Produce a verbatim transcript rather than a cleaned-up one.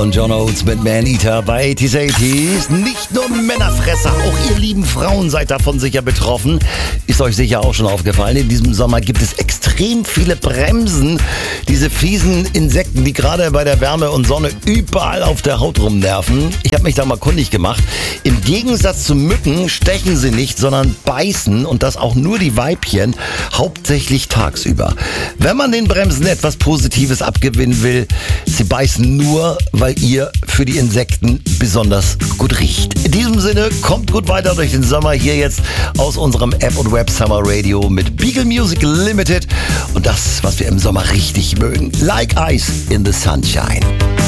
und John Oates mit Man-Eater bei achtzig achtzig. Nicht nur Männerfresser, auch ihr lieben Frauen seid davon sicher betroffen. Ist euch sicher auch schon aufgefallen. In diesem Sommer gibt es extrem viele Bremsen. Diese fiesen Insekten, die gerade bei der Wärme und Sonne überall auf der Haut rumnerven. Ich habe mich da mal kundig gemacht. Im Gegensatz zu Mücken stechen sie nicht, sondern beißen, und das auch nur die Weibchen, hauptsächlich tagsüber. Wenn man den Bremsen etwas Positives abgewinnen will, sie beißen nur, weil ihr für die Insekten besonders gut riecht. In diesem Sinne, kommt gut weiter durch den Sommer hier jetzt aus unserem App und Web Summer Radio mit Beagle Music Limited und das, was wir im Sommer richtig mögen. Like Ice in the Sunshine.